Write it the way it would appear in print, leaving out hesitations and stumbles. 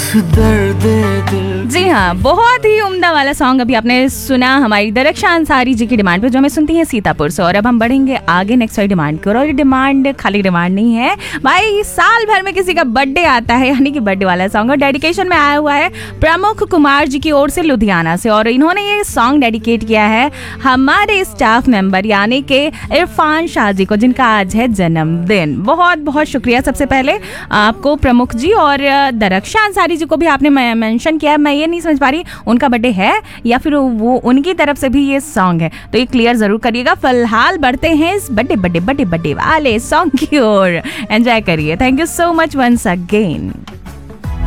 दर्द दिल। जी हाँ, बहुत ही उम्दा वाला सॉन्ग अभी आपने सुना हमारी दरक्षा अंसारी जी की डिमांड पे, जो हमें सुनती हैं सीतापुर से। और अब हम बढ़ेंगे आगे नेक्स्ट वाली डिमांड की। और ये डिमांड खाली डिमांड नहीं है भाई, साल भर में किसी का बर्थडे आता है, यानी कि बर्थडे वाला सॉन्ग। और डेडिकेशन में आया हुआ है प्रमुख कुमार जी की ओर से लुधियाना से। और इन्होंने ये सॉन्ग डेडिकेट किया है हमारे स्टाफ मेंबर यानी कि इरफान शाह जी को, जिनका आज है जन्मदिन। बहुत बहुत शुक्रिया सबसे पहले आपको प्रमुख जी, और दरक्षा अंसारी जी को भी आपने मेंशन किया। मैं ये नहीं समझ पा रही उनका बर्थडे है या फिर वो उनकी तरफ से भी ये सॉन्ग है, तो ये क्लियर जरूर करिएगा। फिलहाल बढ़ते हैं इस बर्थडे वाले सॉन्ग की ओर। एंजॉय करिए। Thank you so much once again.